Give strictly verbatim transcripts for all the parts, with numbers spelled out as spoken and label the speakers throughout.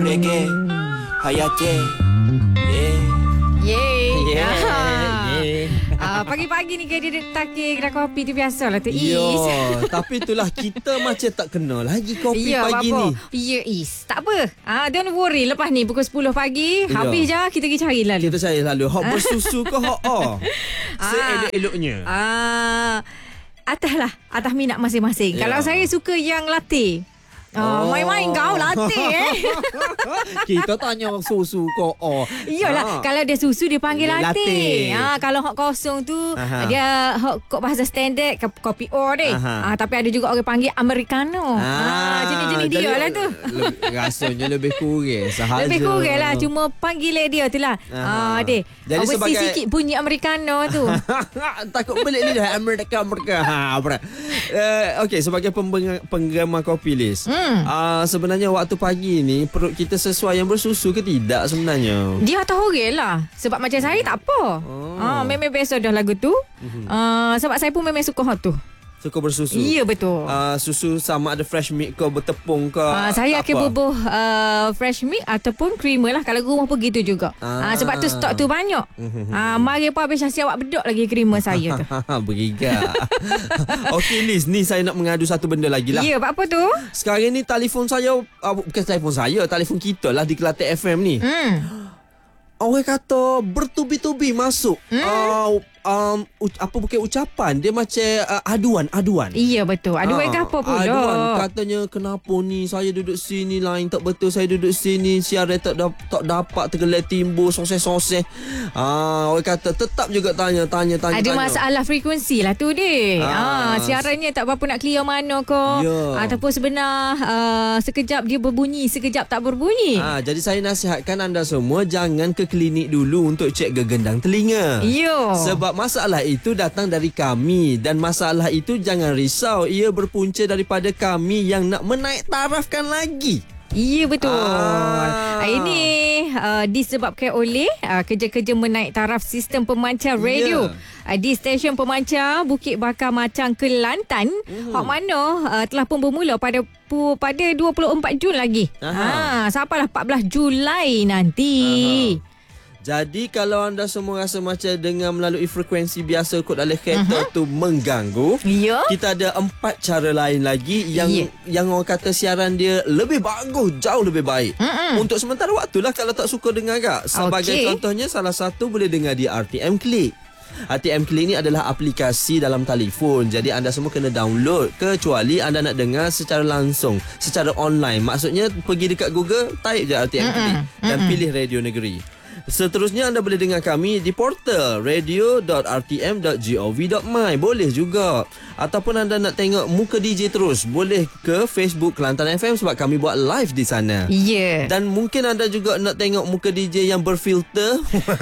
Speaker 1: Reggae Hayati. Yeah.
Speaker 2: Yeay.
Speaker 3: Yeah.
Speaker 2: Yeah. Uh, pagi-pagi ni dia takir kedai kopi tu biasalah tu Is.
Speaker 3: Yo, tapi itulah kita macam tak kenal lagi kopi
Speaker 2: ya,
Speaker 3: pagi
Speaker 2: apa?
Speaker 3: ni.
Speaker 2: Ya, Is. Tak apa. Ah, don't worry. Lepas ni pukul sepuluh pagi,
Speaker 3: Ya.
Speaker 2: habis je kita pergi cari lalu.
Speaker 3: Kita cari lalu. Hak bersusu ke hak oh.
Speaker 2: Ah.
Speaker 3: Seelok-eloknya.
Speaker 2: Ah, atas lah. Atas minat masing-masing.
Speaker 3: Ya.
Speaker 2: Kalau saya suka yang latte. Oh,
Speaker 3: Oh.
Speaker 2: main-main kau latte eh.
Speaker 3: Kita tanya susu ke oh.
Speaker 2: Iyalah, kalau dia susu dia panggil
Speaker 3: Dia
Speaker 2: latte.
Speaker 3: latte.
Speaker 2: Ha, kalau hot kosong tu
Speaker 3: Aha.
Speaker 2: dia hot kok bahasa standard kopi O deh.
Speaker 3: Aha.
Speaker 2: Ha, tapi ada juga orang panggil americano. Ha, jenis-jenis dia
Speaker 3: jadi
Speaker 2: lah tu.
Speaker 3: le- Rasanya lebih kurang sahaja.
Speaker 2: Lebih kurang lah, cuma panggil dia tu lah.
Speaker 3: Aha.
Speaker 2: Ha, deh.
Speaker 3: Jadi
Speaker 2: Mesti
Speaker 3: sebagai-
Speaker 2: sikit bunyi americano tu.
Speaker 3: Takut belik ni dah Amerika Amerika. Ha, apa? Uh, okey, sebagai penggemar, penggemar kopi Liz.
Speaker 2: Hmm.
Speaker 3: Uh, sebenarnya waktu pagi ni perut kita sesuai yang bersusu ke tidak sebenarnya?
Speaker 2: Dia atas orang lah. Sebab macam saya tak apa.
Speaker 3: Oh.
Speaker 2: Ha, memang biasa dah lagu tu.
Speaker 3: Mhm.
Speaker 2: Uh, sebab saya pun memang suka hot tu.
Speaker 3: Suka bersusu.
Speaker 2: Ya, betul.
Speaker 3: Uh, susu sama ada fresh milk ke bertepung ke.
Speaker 2: Uh, saya
Speaker 3: tak
Speaker 2: akan
Speaker 3: apa.
Speaker 2: bubuh uh, fresh milk ataupun creamer lah. Kalau rumah pergi tu juga.
Speaker 3: Ah.
Speaker 2: Uh, sebab tu stok tu banyak. Uh, mari apa habis Syahsi awak bedok lagi creamer saya tu.
Speaker 3: Berigak. Okey Liz, ni saya nak mengadu satu benda lagi lah.
Speaker 2: Ya, apa tu?
Speaker 3: Sekarang ni telefon saya, uh, bukan telefon saya, telefon kita lah di Kelantan F M ni.
Speaker 2: Hmm.
Speaker 3: Orang kata bertubi-tubi masuk.
Speaker 2: Hmm.
Speaker 3: Uh, um, u- apa bukan ucapan, dia macam uh, aduan, aduan.
Speaker 2: Iya, betul. Aduan
Speaker 3: Ah,
Speaker 2: ke apa pula?
Speaker 3: Aduan katanya kenapa ni saya duduk sini lain tak betul, saya duduk sini siaran tak da- tak dapat tergelai timbul soseh-soseh. Ah, orang kata tetap juga tanya tanya tanya.
Speaker 2: Ada
Speaker 3: tanya.
Speaker 2: masalah frekuensi lah tu deh.
Speaker 3: Ah.
Speaker 2: Ah, siarannya tak berapa nak clear mana ke.
Speaker 3: Ya.
Speaker 2: Ataupun sebenar uh, sekejap dia berbunyi, sekejap tak berbunyi.
Speaker 3: Ah, jadi saya nasihatkan anda semua jangan ke klinik dulu untuk cek gegendang telinga.
Speaker 2: Yo.
Speaker 3: Sebab masalah itu datang dari kami dan masalah itu jangan risau, ia berpunca daripada kami yang nak menaik tarafkan lagi.
Speaker 2: Ya, betul.
Speaker 3: Ah.
Speaker 2: Ini uh, disebabkan oleh uh, kerja-kerja menaik taraf sistem pemancar radio
Speaker 3: Ya.
Speaker 2: uh, di stesen pemancar Bukit Bakar Macang, Kelantan.
Speaker 3: Mhm.
Speaker 2: Hak mana uh, telah pun bermula pada pu, pada dua puluh empat Jun lagi.
Speaker 3: Aha.
Speaker 2: Ha, sampailah empat belas Julai nanti.
Speaker 3: Aha. Jadi kalau anda semua rasa macam dengar melalui frekuensi biasa kot dalam kereta uh-huh. tu mengganggu,
Speaker 2: Ya.
Speaker 3: kita ada empat cara lain lagi yang
Speaker 2: Ya.
Speaker 3: yang orang kata siaran dia lebih bagus, jauh lebih baik.
Speaker 2: Mm-mm.
Speaker 3: Untuk sementara waktu lah kalau tak suka dengar agak. Sebagai
Speaker 2: Okey.
Speaker 3: contohnya salah satu boleh dengar di R T M Click. R T M Click ni adalah aplikasi dalam telefon. Jadi anda semua kena download kecuali anda nak dengar secara langsung, secara online. Maksudnya pergi dekat Google, type je R T M Click dan
Speaker 2: Mm-mm.
Speaker 3: pilih Radio Negeri. Seterusnya anda boleh dengar kami di portal radio dot r t m dot gov dot my. Boleh juga. Ataupun anda nak tengok muka D J terus, boleh ke Facebook Kelantan F M sebab kami buat live di sana.
Speaker 2: Ya.
Speaker 3: Dan mungkin anda juga nak tengok muka D J yang berfilter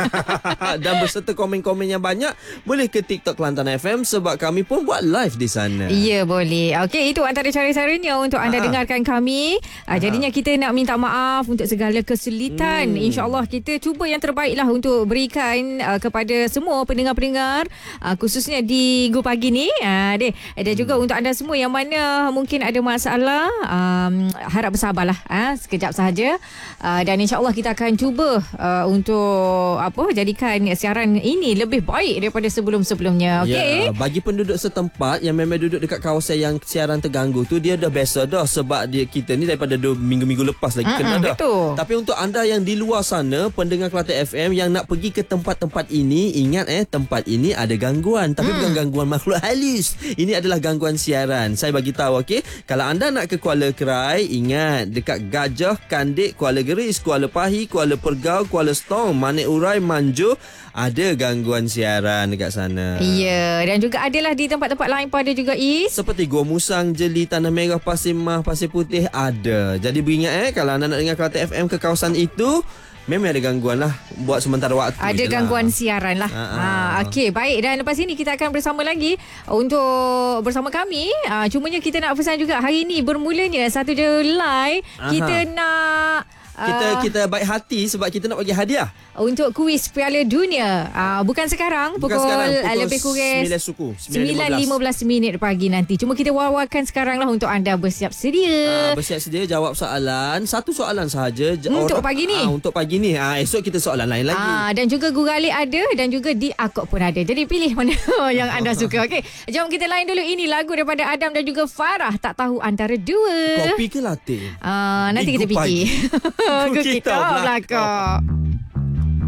Speaker 3: dan berserta komen-komen yang banyak, boleh ke TikTok Kelantan F M sebab kami pun buat live di sana.
Speaker 2: Ya, boleh. Okey, itu antara cara-caranya untuk anda
Speaker 3: Ha.
Speaker 2: dengarkan kami. Uh, jadinya kita nak minta maaf untuk segala kesulitan.
Speaker 3: Hmm.
Speaker 2: InsyaAllah kita cuba yang terbaik lah untuk berikan uh, kepada semua pendengar-pendengar, uh, khususnya di Go Pagi ni. Uh, deh. Dan juga
Speaker 3: Hmm.
Speaker 2: untuk anda semua yang mana mungkin ada masalah, um, harap bersabarlah. Uh, sekejap sahaja. Uh, dan insyaAllah kita akan cuba uh, untuk apa jadikan siaran ini lebih baik daripada sebelum-sebelumnya. Okey?
Speaker 3: Ya, bagi penduduk setempat yang memang duduk dekat kawasan yang siaran terganggu tu, dia dah biasa dah sebab dia kita ni daripada dua minggu-minggu lepas lagi
Speaker 2: Mm-mm,
Speaker 3: kena dah.
Speaker 2: betul.
Speaker 3: Tapi untuk anda yang di luar sana, pendengar Kelantan F M yang nak pergi ke tempat-tempat ini, ingat eh tempat ini ada gangguan, tapi
Speaker 2: Hmm.
Speaker 3: bukan gangguan makhluk halus. Ini adalah gangguan siaran. Saya bagi tahu okey. Kalau anda nak ke Kuala Kerai, ingat dekat Gajah, Kandik, Kuala Geris, Kuala Pahi, Kuala Pergau, Kuala Stong, Manik Urai, Manjur, ada gangguan siaran dekat sana.
Speaker 2: Ya, dan juga adalah di tempat-tempat lain pun ada juga, Is.
Speaker 3: Seperti Gua Musang, Jeli, Tanah Merah, Pasir Mah, Pasir Putih ada. Jadi beringat eh, kalau anda nak dengar Kelantan F M ke kawasan itu, memang ada gangguan lah buat sementara waktu.
Speaker 2: Ada
Speaker 3: je lah.
Speaker 2: gangguan siaran lah.
Speaker 3: Ha,
Speaker 2: Ha,
Speaker 3: ha.
Speaker 2: Okey, baik. Dan lepas ini kita akan bersama lagi untuk bersama kami. Ha, cumanya kita nak pesan juga hari ini bermulanya satu Julai.
Speaker 3: Aha.
Speaker 2: Kita nak
Speaker 3: Kita
Speaker 2: Uh,
Speaker 3: kita baik hati sebab kita nak bagi hadiah.
Speaker 2: Untuk kuis Piala Dunia. Uh, bukan sekarang.
Speaker 3: Bukan
Speaker 2: pukul,
Speaker 3: sekarang,
Speaker 2: uh,
Speaker 3: pukul
Speaker 2: lebih kurang
Speaker 3: sembilan suku.
Speaker 2: sembilan lima belas minit pagi nanti. Cuma kita war-warkan sekarang lah untuk anda bersiap sedia.
Speaker 3: Uh, bersiap sedia jawab soalan. Satu soalan sahaja.
Speaker 2: Untuk pagi ni.
Speaker 3: Uh, untuk pagi ni. Uh, esok kita soalan lain lagi.
Speaker 2: Ah, dan juga guralik ada dan juga di akok pun ada. Jadi pilih mana yang anda suka. Okey. Jom kita lain dulu. Ini lagu daripada Adam dan juga Farah. Tak tahu antara dua.
Speaker 3: Kopi ke latte?
Speaker 2: Ah, nanti
Speaker 3: Minggu
Speaker 2: kita fikir.
Speaker 3: pagi.
Speaker 2: Ku
Speaker 3: Kita
Speaker 2: kita
Speaker 3: belakang.
Speaker 2: belakang.